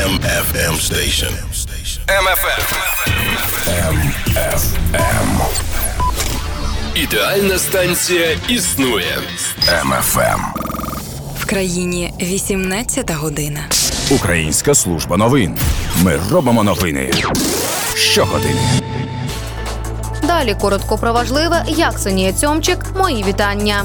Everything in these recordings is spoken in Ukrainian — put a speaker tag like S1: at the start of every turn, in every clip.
S1: MFM station.
S2: MFM. Ідеальна станція існує.
S3: MFM.
S4: В країні 18 година.
S3: Українська служба новин. Ми робимо новини щогодини.
S5: Далі коротко про важливе. Я Ксенія Цьомчик. Мої вітання.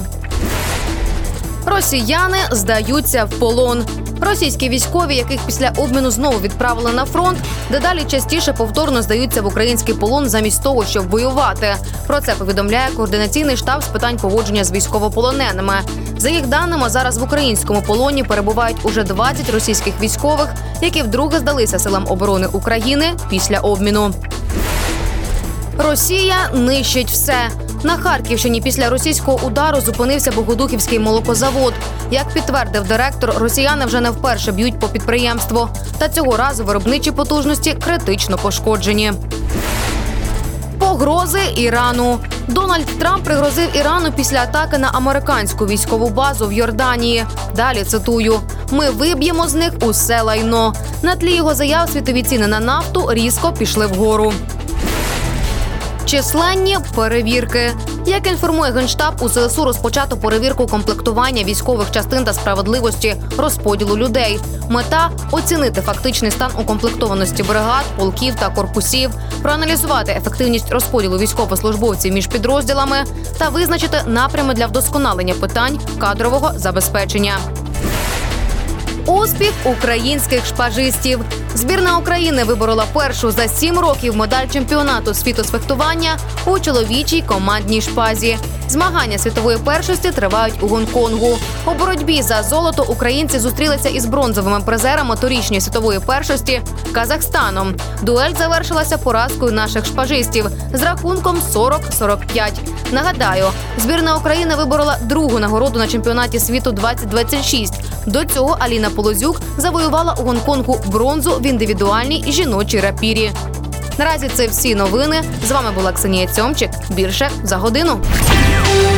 S5: Росіяни здаються в полон. Російські військові, яких після обміну знову відправили на фронт, дедалі частіше повторно здаються в український полон замість того, щоб воювати. Про це повідомляє Координаційний штаб з питань поводження з військовополоненими. За їх даними, зараз в українському полоні перебувають уже 20 російських військових, які вдруге здалися силам оборони України після обміну. Росія нищить все. На Харківщині після російського удару зупинився Богодухівський молокозавод. Як підтвердив директор, росіяни вже не вперше б'ють по підприємству. Та цього разу виробничі потужності критично пошкоджені. Погрози Ірану. Дональд Трамп пригрозив Ірану після атаки на американську військову базу в Йорданії. Далі цитую: «Ми виб'ємо з них усе лайно». На тлі його заяв світові ціни на нафту різко пішли вгору. Численні перевірки. Як інформує Генштаб, у ЗСУ розпочато перевірку комплектування військових частин та справедливості розподілу людей. Мета – оцінити фактичний стан укомплектованості бригад, полків та корпусів, проаналізувати ефективність розподілу військовослужбовців між підрозділами та визначити напрями для вдосконалення питань кадрового забезпечення. Успіх українських шпажистів. Збірна України виборола першу за 7 років медаль чемпіонату світу з фехтування у чоловічій командній шпазі. Змагання світової першості тривають у Гонконгу. У боротьбі за золото українці зустрілися із бронзовими призерами торічньої світової першості Казахстаном. Дуель завершилася поразкою наших шпажистів з рахунком 40-45. Нагадаю, збірна України виборола другу нагороду на чемпіонаті світу 2026. До цього Аліна Полозюк завоювала у Гонконгу бронзу в індивідуальній жіночій рапірі. Наразі це всі новини. З вами була Ксенія Цьомчик. Більше за годину.